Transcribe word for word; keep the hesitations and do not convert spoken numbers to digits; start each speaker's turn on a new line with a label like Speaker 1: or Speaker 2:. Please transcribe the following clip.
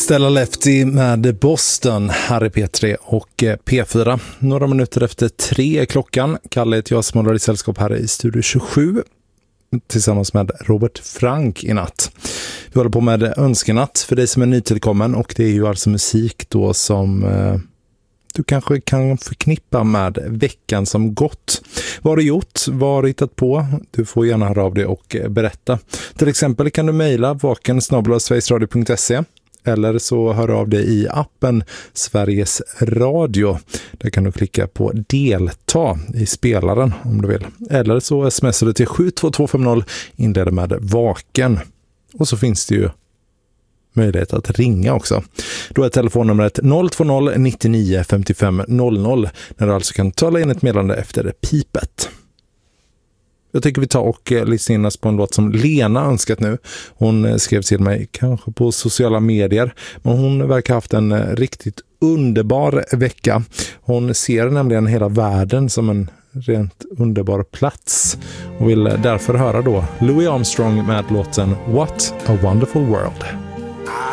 Speaker 1: Stella Lefty med Boston, Harry P tre och P fyra. Några minuter efter tre är klockan. Kalle heter jag som håller i sällskap här i Studio tjugosju tillsammans med Robert Frank i natt. Vi håller på med önskenatt för dig som är nytillkommen, och det är ju alltså musik då som eh, du kanske kan förknippa med veckan som gått. Vad har du gjort? Vad har du hittat på? Du får gärna höra av dig och berätta. Till exempel kan du mejla vaken snabel-a sverigesradio punkt se eller så hör av dig i appen Sveriges Radio. Där kan du klicka på delta i spelaren om du vill. Eller så smsar du till sju två två fem noll, inleder med vaken. Och så finns det ju möjlighet att ringa också. Då är telefonnumret noll två noll nittionio femtiofem noll noll, när du alltså kan tala in ett meddelande efter pipet. Jag tycker vi tar och lyssnar in oss på en låt som Lena önskat nu. Hon skrev till mig kanske på sociala medier, men hon verkar ha haft en riktigt underbar vecka. Hon ser nämligen hela världen som en rent underbar plats och vill därför höra då Louis Armstrong med låten What a Wonderful World.